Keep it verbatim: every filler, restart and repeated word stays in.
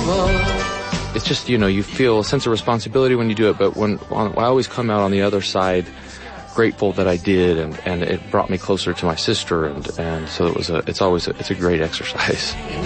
It's just, you know, you feel a sense of responsibility when you do it, but when, when I always come out on the other side grateful that I did, and, and it brought me closer to my sister, and, and so it was a, it's always a, it's a great exercise.